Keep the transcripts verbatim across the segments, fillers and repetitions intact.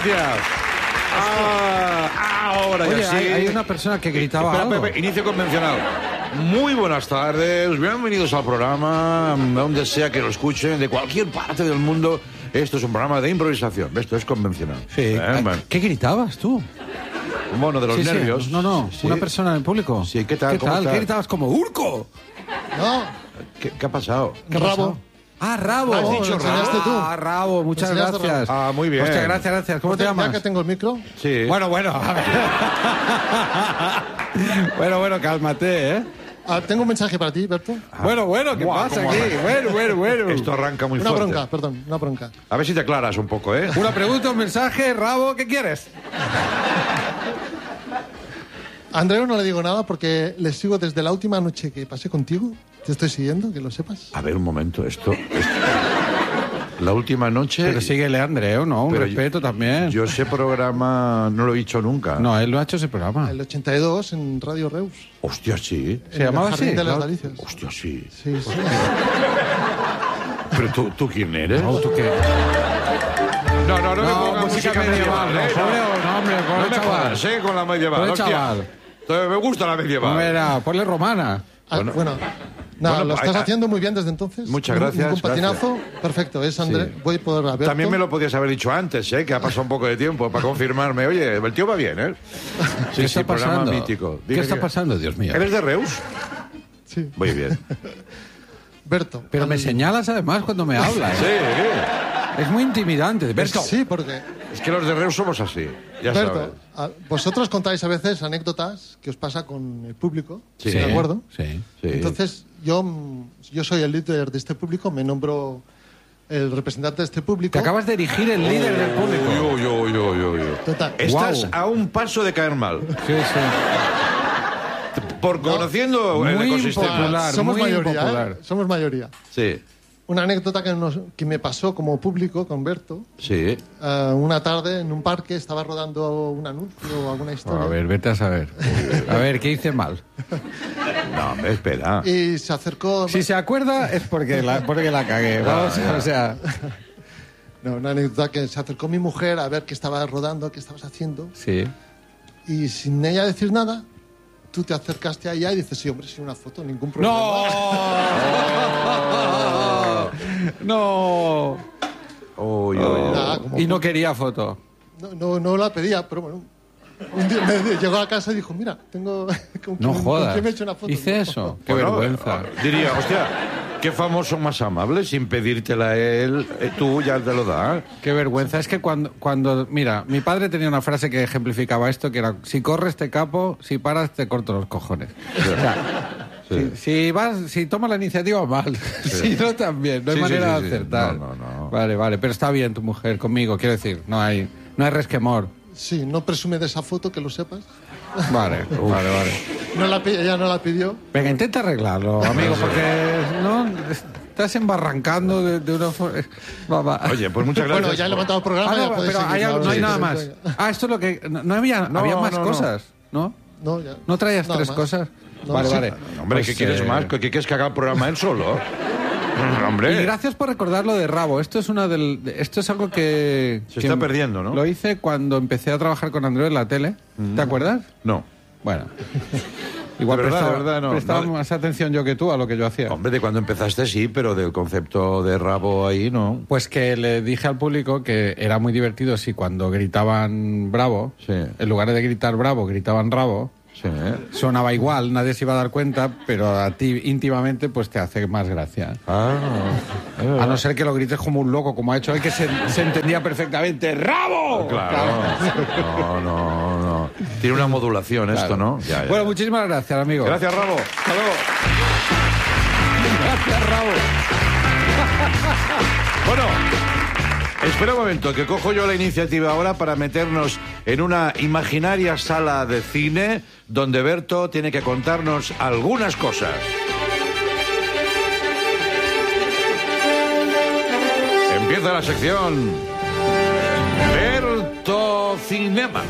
gracias. Ah, ahora Oye, ya sí. hay, hay una persona que gritaba Espera, algo. Pepe, inicio convencional. Muy buenas tardes, bienvenidos al programa, donde sea que lo escuchen, de cualquier parte del mundo. Esto es un programa de improvisación, esto es convencional. Sí. Eh, bueno. ¿Qué gritabas tú? Un mono de los Sí, sí. nervios. No, no, Sí, sí. una persona en el público. Sí, ¿qué tal? ¿Qué ¿Cómo tal? estás? ¿Qué gritabas como Urco? No, ¿Qué, qué ha pasado? qué rabo. Ah, Rabo. ¿Has dicho Lo Rabo? enseñaste tú. Ah, Rabo, muchas Lo enseñaste gracias. Rabo. Ah, muy bien. Muchas gracias, gracias. ¿Cómo te Ya llamas? que tengo el micro. Sí. Bueno, bueno, a ver. bueno, bueno, cálmate, ¿eh? Ah, tengo un mensaje para ti, Berto. Bueno, bueno, ¿qué Buah, pasa cómo aquí? arranca. Bueno, bueno, bueno. Esto arranca muy Una fuerte. bronca, perdón, una bronca. A ver si te aclaras un poco, ¿eh? Una pregunta, un mensaje, Rabo, ¿qué quieres? A Andreu no le digo nada porque le sigo desde la última noche que pasé contigo. Te estoy siguiendo, que lo sepas. A ver, un momento, esto... esto- La última noche... Pero síguele, Andreu, ¿no? Un Pero respeto también. Yo ese programa no lo he dicho nunca. No, él no ha hecho ese programa. El ochenta y dos en Radio Reus. Hostia, sí. ¿Se llamaba En el Jardín así? de las Claro. Delicias. Hostia, sí. Sí, sí. Pero tú, ¿tú quién eres? No, ¿tú qué? No, no, no, me No, pongas música medieval, no, ¿eh? pobre, no, hombre, pobre No me chaval. jodas, ¿eh? Con la medieval. Pobre hostia. chaval. Entonces, me gusta la medieval. Mira, ponle romana. Ah, Bueno. bueno, nada, Bueno, lo pues, estás ah, haciendo muy bien desde entonces. muchas Un- gracias, Un patinazo, perfecto. Es André. Sí. Voy por Alberto. También me lo podías haber dicho antes, ¿eh? Que ha pasado un poco de tiempo para confirmarme. Oye, el tío va bien, ¿eh? Sí, ¿Qué sí, está programa pasando? mítico. ¿Qué Dime está que- pasando, Dios mío? ¿Eres de Reus? Sí. Muy bien. Berto. Pero me al- señalas además cuando me hablas. Sí, ¿eh? sí. Es muy intimidante. Berto. Sí, porque Es que los de Reus somos así. Ya sabes. Berto, a- vosotros contáis a veces anécdotas que os pasa con el público, Sí. ¿de acuerdo? Sí. Sí. Entonces, yo, mm, yo soy el líder de este público, me nombro el representante de este público. Te acabas de erigir el líder del público. Uy, uy, uy, uy, uy. Total. Estás Guau. a un paso de caer mal. Sí, sí. Por conociendo el Muy ecosistema. impopular. Somos muy mayoría, impopular. ¿eh? Somos mayoría. Sí, Una anécdota que, nos- que me pasó como público con Berto. sí. eh, una tarde en un parque estaba rodando un anuncio o alguna historia. A ver, vete a saber. A ver, ¿qué hice mal? No, hombre, espera. Y se acercó... Si se acuerda es porque la, porque la cagué. Vamos, o sea... No, una anécdota que se acercó mi mujer a ver qué estaba rodando, qué estabas haciendo. Sí. Y sin ella decir nada, tú te acercaste a ella y dices, sí, hombre, sin una foto, ningún problema. ¡No! ¡No! Uy, uy, uy. Nada, como- Y no quería foto. no, no, no la pedía, pero bueno. Un día me llegó a casa y dijo, mira, tengo... ¿con No quién- con jodas. quién me he hecho una foto? Hice Digo, eso. Qué Bueno, vergüenza. Diría, hostia, qué famoso más amable, sin pedírtela él, eh, tú ya te lo das. Qué vergüenza. Es que cuando, cuando... Mira, mi padre tenía una frase que ejemplificaba esto, que era, si corres te capo, si paras te corto los cojones. O sea, Sí. si, si vas, si tomas la iniciativa, mal. Si no, también. No hay Sí, sí, manera sí, de sí. acertar. No, no, no. Vale, vale. Pero está bien tu mujer conmigo, quiero decir. No hay, no hay resquemor. Sí, no presume de esa foto, que lo sepas. Vale, vale, vale. No la, pi- ella no la pidió. Venga, intenta arreglarlo, amigo, porque no estás embarrancando de, de una forma... Va, va. Oye, pues muchas gracias. Bueno, ya he levantado el programa. Ah, ya no, podéis pero seguir, hay algo- no hay sí, nada sí, más. sí. Ah, esto es lo que... No, no había, No, había más no, no. cosas, ¿no? No, ya. ¿No traías Nada tres más. cosas? No, vale, sí. vale. Hombre, Pues, ¿qué quieres eh, más? ¿Qué quieres que haga el programa él solo? Mm, Hombre, Y gracias por recordar lo de Rabo. Esto es una del, de- esto es algo que... Se que está perdiendo, ¿no? Lo hice cuando empecé a trabajar con Andreu en la tele. ¿Te acuerdas? no. Bueno. Igual De verdad, prestaba, de verdad, no, prestaba no. más atención yo que tú a lo que yo hacía. Hombre, de cuando empezaste sí, pero del concepto de rabo ahí no. Pues que le dije al público que era muy divertido si cuando gritaban bravo, Sí. en lugar de gritar bravo, gritaban rabo, Sí, ¿eh? sonaba igual, nadie se iba a dar cuenta, pero a ti íntimamente pues te hace más gracia. Ah, A no ser que lo grites como un loco, como ha hecho él, que se, se entendía perfectamente. ¡Rabo! claro. No, no, no. Tiene una modulación esto, Claro. ¿no? Ya, ya. Bueno, muchísimas gracias, amigo. Gracias, Rabo. Hasta luego. Gracias, Rabo. Bueno, espera un momento, que cojo yo la iniciativa ahora para meternos en una imaginaria sala de cine donde Berto tiene que contarnos algunas cosas. Empieza la sección Berto Cinema.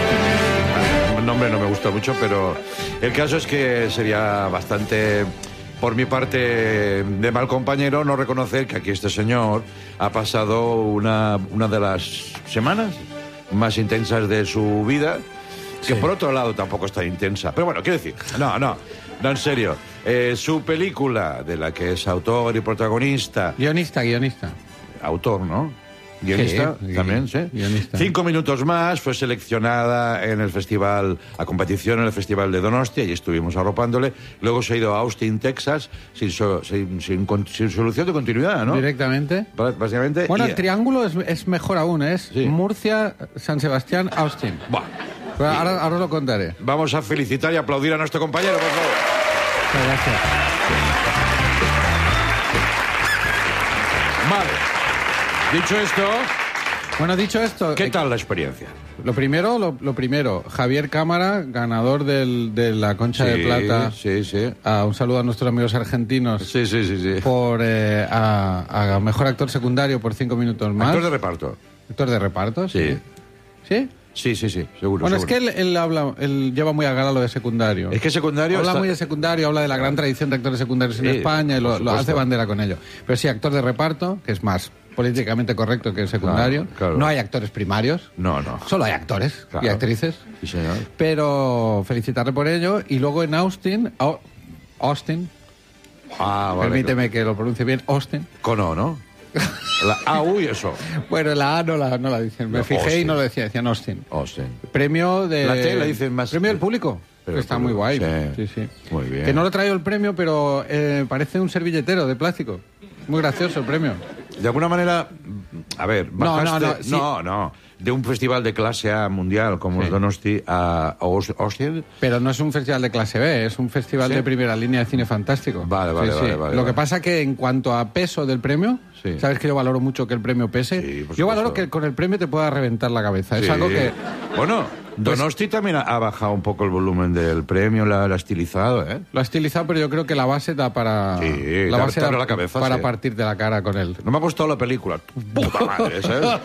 El nombre no me gusta mucho, pero el caso es que sería bastante por mi parte de mal compañero, no reconocer que aquí este señor ha pasado una, una de las semanas más intensas de su vida, que Sí. por otro lado tampoco está intensa. Pero bueno, quiero decir, no, no, no, en serio. Eh, su película, de la que es autor y protagonista, Guionista, guionista. autor, ¿no? Guionista, Sí, también, sí. guionista. Cinco minutos más, fue seleccionada en el festival, a competición en el festival de Donostia, y estuvimos arropándole. Luego se ha ido a Austin, Texas, sin, so- sin, sin con- sin solución de continuidad, ¿no? Directamente. Ba- Básicamente. Bueno, y- el triángulo es, es mejor aún, es Sí. Murcia, San Sebastián, Austin. Buah. Pero ahora, ahora lo contaré. Vamos a felicitar y aplaudir a nuestro compañero, por favor. Muchas gracias. Vale. Dicho esto, Bueno, dicho esto, ¿qué eh, tal la experiencia? lo primero, lo, lo primero, Javier Cámara, ganador del, de la Concha de Plata. Sí, sí. Ah, un saludo a nuestros amigos argentinos Sí, sí, sí, sí. por eh, a, a mejor actor secundario por cinco minutos más. Actor de reparto. Actor de reparto, sí. Sí. ¿Sí? Sí, sí, sí, seguro. Bueno, es seguro. que él, él habla, él lleva muy a gala lo de secundario. Es que secundario Habla está- muy de secundario, habla de la gran tradición de actores secundarios en Sí, España y lo, por lo hace supuesto. bandera con ello. Pero sí, actor de reparto, que es más políticamente correcto que el secundario. Claro, claro. No hay actores primarios. No, no. Solo hay actores y Claro. actrices. Sí, señor. Pero felicitarle por ello. Y luego en Austin, Au- Austin, Ah, vale. permíteme que lo pronuncie bien, Austin. Con O, ¿no? La A, U y eso. Bueno, la A no la, no la dicen. Me No, fijé y Austin. no lo decía, decían Austin. Austin. Premio de... La T la dicen más- Premio del público. Pero Que está el muy público, guay. sí. Sí, sí. Muy bien. Que no lo traigo el premio, pero eh, parece un servilletero de plástico. Muy gracioso el premio. De alguna manera, a ver, No, bajaste... no, no, sí. no, no. De un festival de clase A mundial como Sí. es Donosti a Aus- Austin. Pero no es un festival de clase B, es un festival ¿Sí? de primera línea de cine fantástico. Vale, vale, Sí, sí. vale, vale, Lo vale. que pasa que en cuanto a peso del premio, Sí. sabes que yo valoro mucho que el premio pese. Sí, por Yo valoro supuesto. que con el premio te pueda reventar la cabeza. Es Sí. algo que... Bueno, Donosti también ha- ha bajado un poco el volumen del premio, la, la ha estilizado, ¿eh? Lo ha estilizado, pero yo creo que la base da para... Sí, la te- base te abre da la cabeza, para sí. partirte la cara con él. No me ha gustado la película. Puta madre, ¿sabes?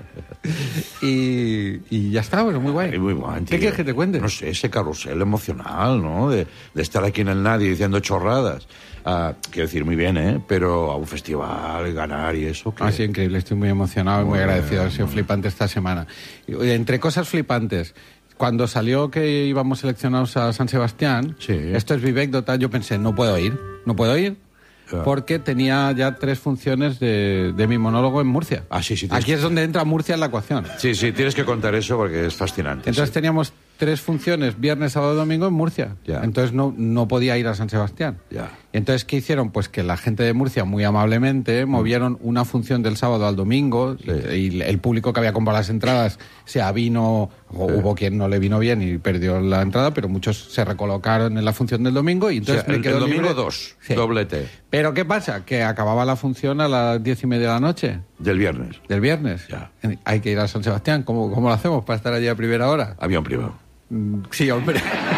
Y, y ya está, bueno, muy guay. Es muy guay, ¿Qué tío. quieres que te cuente? No sé, ese carrusel emocional, ¿no? De, de estar aquí en el nadie diciendo chorradas. Ah, quiero decir, muy bien, ¿eh? Pero a un festival, ganar y eso... ¿qué? Ha sido increíble, estoy muy emocionado y muy Muy agradecido. bien, Ha sido flipante esta semana. Y, oye, entre cosas flipantes, cuando salió que íbamos seleccionados a San Sebastián, Sí. esto es Vivecdota, yo pensé, no puedo ir, no puedo ir, Claro. porque tenía ya tres funciones de, de mi monólogo en Murcia. Ah, sí, sí, tienes- Aquí es donde entra Murcia en la ecuación. Sí, sí, tienes que contar eso porque es fascinante. Entonces sí. teníamos tres funciones, viernes, sábado y domingo en Murcia. Ya. Entonces no, no podía ir a San Sebastián. Ya. Entonces, ¿qué hicieron? Pues que la gente de Murcia, muy amablemente, movieron una función del sábado al domingo Sí. y, y el público que había comprado las entradas se avino, o Sí. hubo quien no le vino bien y perdió la entrada, pero muchos se recolocaron en la función del domingo y O sea, entonces me el, quedó el domingo libre. dos, Sí. doblete, Pero ¿qué pasa? Que acababa la función a las diez y media de la noche del viernes. del viernes. Ya. Hay que ir a San Sebastián. ¿Cómo, cómo lo hacemos para estar allí a primera hora? Avión privado. Mm, Sí, hombre.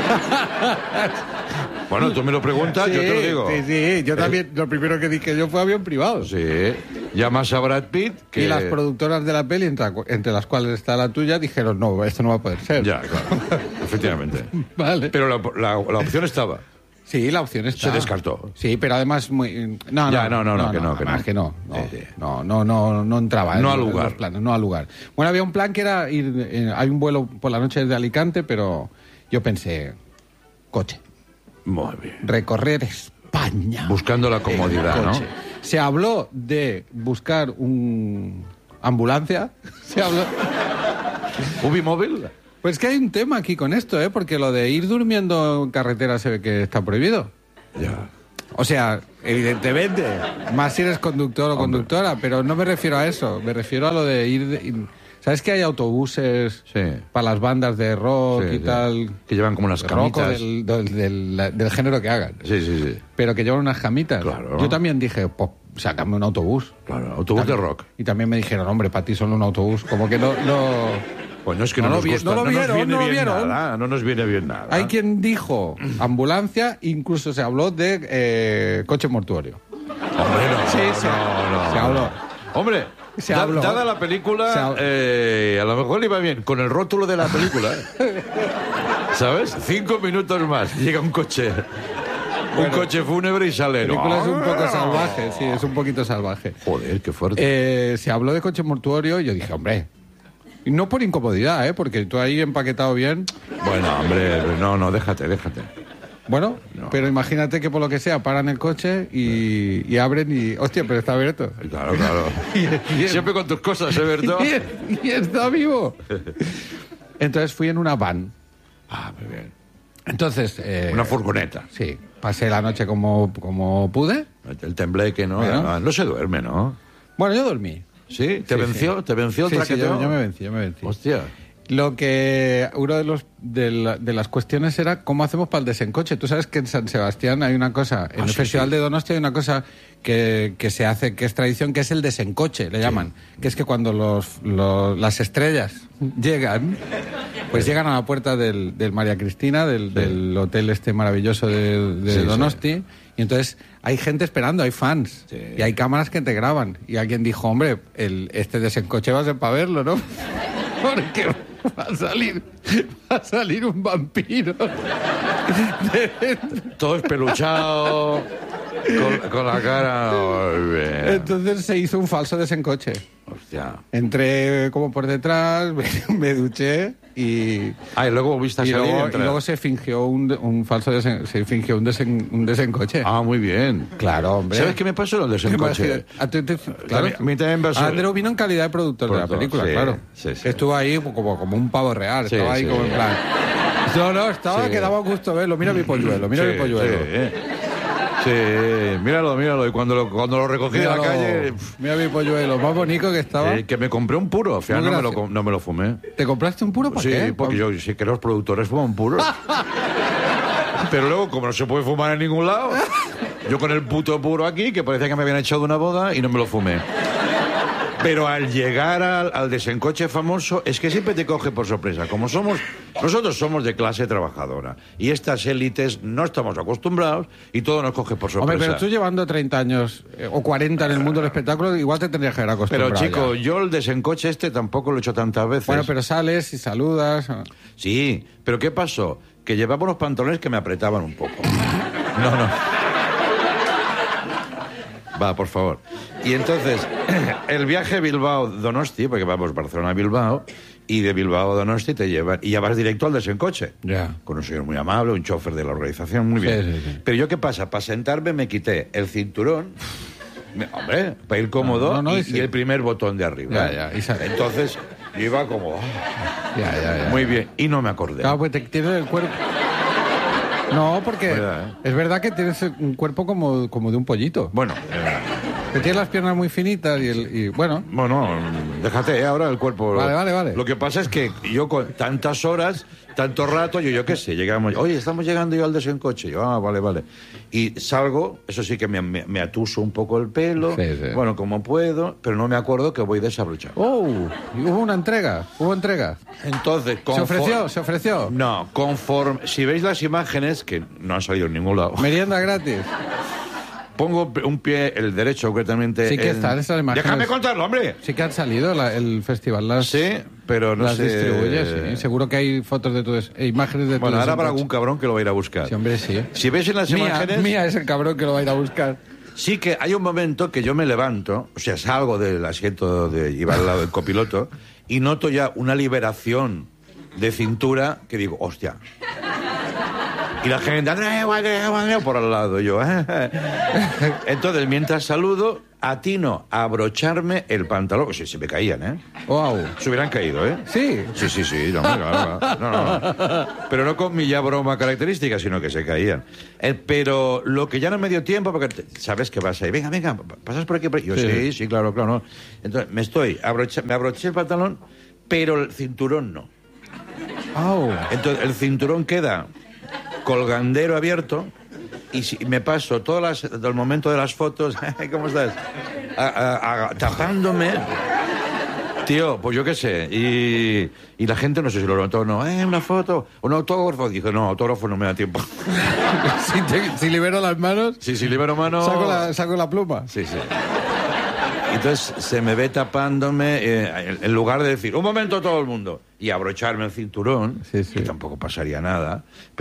Bueno, tú me lo preguntas, yo te lo digo. Sí, sí, yo también, lo primero que dije yo fue avión privado. Sí. Llamas a Brad Pitt, que... Y las productoras de la peli, entre, entre las cuales está la tuya, dijeron, no, esto no va a poder ser. Ya, claro. Efectivamente. Vale. Pero la, la- la opción estaba. Sí, la opción está. Se descartó. Sí, pero además muy... No, Ya, no, no, no, que no, que además no. que no. No, Sí, sí. no, no, no, no entraba. No en- al en lugar. los planes, no al lugar. Bueno, había un plan que era ir... eh, hay un vuelo por la noche desde Alicante, pero yo pensé, coche. Muy bien. Recorrer España. Buscando la comodidad, ¿no? Coche. Se habló de buscar un ambulancia. Se habló... ¿Ubimóvil? Pues que hay un tema aquí con esto, ¿eh? Porque lo de ir durmiendo en carretera se ve que está prohibido. Ya. O sea, evidentemente, más si eres conductor o conductora, pero no me refiero a eso. Me refiero a lo de ir... de- ir- ¿Sabes que hay autobuses Sí. para las bandas de rock Sí, y sí. tal? Que llevan como unas De rock o camitas. del, del, del- del género que hagan. Sí, sí, sí. Pero que llevan unas jamitas. Claro. Yo también dije, pues, sácame un autobús. Claro, autobús de También- rock. Y también me dijeron, hombre, para ti solo un autobús. Como que no... no... Pues no es que no, No lo nos vi- gusta, no lo nos vieron, viene no lo bien vieron. nada, no nos viene bien nada. Hay quien dijo ambulancia, incluso se habló de eh, coche mortuorio. Hombre, no, Sí, no, se- no, no. se habló. Hombre, Se da- habló. dada la Se película, habló. eh, a lo mejor le iba bien con el rótulo de la película. ¿eh? ¿Sabes? Cinco minutos más, llega un coche. Un coche fúnebre y sale. La película es un poco salvaje, sí, es un poquito salvaje. Joder, qué fuerte. Eh, se habló de coche mortuorio y yo dije, hombre, y no por incomodidad, ¿eh? Porque tú ahí empaquetado bien. Bueno, hombre, no, no, déjate, déjate. Bueno, No. pero imagínate que por lo que sea paran el coche y, y abren y... Hostia, pero está abierto. Claro, claro. Y- y- Siempre con tus cosas, ¿eh, Berto? y, y está vivo. Entonces fui en una van. Ah, muy bien. Entonces... eh, Una furgoneta. Sí, pasé la noche como, como pude. El tembleque, ¿no? Bueno. Ah, no se duerme, ¿no? Bueno, yo dormí. ¿Sí? ¿Te Sí, venció? sí. ¿Te venció el Sí, sí, traqueteo? yo, yo me vencí, yo me vencí. Hostia. Lo que uno de los de, la- de las cuestiones era cómo hacemos para el desencoche. Tú sabes que en San Sebastián hay una cosa, en Ah, el sí, Festival sí. de Donosti hay una cosa que, que se hace, que es tradición, que es el desencoche, le llaman. Que es que cuando los, los- las estrellas llegan, pues llegan a la puerta del, del María Cristina, del, del hotel este maravilloso de, de Sí, sí. Donosti, y entonces hay gente esperando, hay fans, Sí. y hay cámaras que te graban. Y alguien dijo, hombre, el, este desencoche va a ser para verlo, ¿no? Porque va a salir, va a salir un vampiro. Todo espeluchado, con, con la cara... Muy bien. Entonces se hizo un falso desencoche. Hostia. Entré como por detrás, me, me duché y, Ah, y luego viste a y, salir y luego, y entrar. luego se fingió un, de- un falso desen- se fingió un, desen- un desencoche. Ah, muy bien. Claro, hombre. ¿Sabes qué me pasó en el desencoche? A ti te- claro. También- a mí también me pasó- Andreu vino en calidad de productor de la Productor, película, sí, claro. sí, sí. Estuvo ahí como, como un pavo real, Sí, estaba ahí sí. como en plan... No, no, estaba Sí. que daba gusto verlo. Mira mi polluelo, mira Sí, mi polluelo. Sí, eh. Sí, míralo, míralo. Y cuando lo, cuando lo recogí de la Míralo, calle... pf, mira mi polluelo, más bonito que estaba. eh, que me compré un puro. Al final Muy no me, lo, gracioso. com- no me lo fumé. ¿Te compraste un puro para Sí, qué? porque yo sí que los productores fuman puros. Pero luego, como no se puede fumar en ningún lado, yo con el puto puro aquí, que parecía que me habían echado de una boda, y no me lo fumé. Pero al llegar al, al desencoche famoso, es que siempre te coge por sorpresa. Como somos, nosotros somos de clase trabajadora, y estas élites no estamos acostumbrados, y todo nos coge por sorpresa. Hombre, pero tú llevando treinta años eh, o cuarenta en el mundo del espectáculo, igual te tendrías que haber acostumbrado. Pero chico, ya. yo el desencoche este tampoco lo he hecho tantas veces. Bueno, pero sales y saludas. Sí, pero ¿qué pasó? Que llevaba unos pantalones que me apretaban un poco. No, no. Va, por favor. Y entonces, el viaje Bilbao-Donosti, porque vamos Barcelona-Bilbao, y de Bilbao a Donosti te llevan, y ya vas directo al desencoche. Ya. Con un señor muy amable, un chofer de la organización, muy Sí, bien. sí, sí. Pero yo, ¿qué pasa? Para sentarme me quité el cinturón, me- hombre, para ir cómodo, No, no, no, y, y sí. y el primer botón de arriba. Ya, ya, y sale. Entonces, yo iba como... ah, Ya, ya, ya. muy bien, y no me acordé. Claro, pues te tienes el cuerpo. No, porque Verdad, ¿eh? es verdad que tienes un cuerpo como, como de un pollito. Bueno, eh, Que tienes las piernas muy finitas y, el, y bueno. bueno, déjate eh, ahora el cuerpo. Vale, vale, vale. Lo que pasa es que yo con tantas horas, tanto rato, yo yo qué sé, llegamos, oye, estamos llegando yo al desencoche. Yo, ah, vale, vale. Y salgo, eso sí que me, me, me atuso un poco el pelo, Sí, sí. bueno, como puedo, pero no me acuerdo que voy desabrochado. ¡Oh! y hubo una entrega, hubo entrega. Entonces, ¿Se confo- ofreció? ¿Se ofreció? No, conforme, si veis las imágenes, que no han salido en ningún lado, Merienda gratis. pongo un pie, el derecho concretamente. Sí que en- están esas imágenes. Déjame contarlo, hombre. Sí que han salido la- el festival. Las, Sí, pero no las sé. distribuye, sí. Seguro que hay fotos de tu des- e imágenes de tu Bueno, ahora habrá desencoche. algún cabrón que lo va a ir a buscar. Sí, hombre, sí. Si ves en las Mía, imágenes, mía es el cabrón que lo va a ir a buscar. sí que hay un momento que yo me levanto, o sea, salgo del asiento de llevar al lado del copiloto y noto ya una liberación de cintura que digo, hostia. Y la gente, Andreu, Andreu, Andreu, por al lado, yo. Entonces, mientras saludo, atino a abrocharme el pantalón, que sí, se me caían, ¿eh? Wow. Se hubieran caído, ¿eh? Sí. Sí, sí, sí, no, no, no, no, no. Pero no con mi ya broma característica, sino que se caían. Eh, pero lo que ya no me dio tiempo, porque te- sabes que vas ahí, venga, venga, pasas por aquí, por aquí. Yo, Sí. sí, sí, claro, claro. No. Entonces, me estoy, abrocha- me abroché el pantalón, pero el cinturón no. Wow. Entonces, el cinturón queda colgandero abierto y si me paso todo las, el momento de las fotos, ¿cómo estás? A- a- a- tapándome. Tío, pues yo qué sé. Y, y la gente no sé si lo notó o no. ¿Eh, una foto? ¿Un autógrafo? Dije, no, autógrafo no me da tiempo. si, te- si libero las manos, Sí, si libero mano... saco, la, saco la pluma. Sí, sí. Entonces se me ve tapándome, eh, en lugar de decir, un momento todo el mundo, y abrocharme el cinturón, Sí, sí. que tampoco pasaría nada.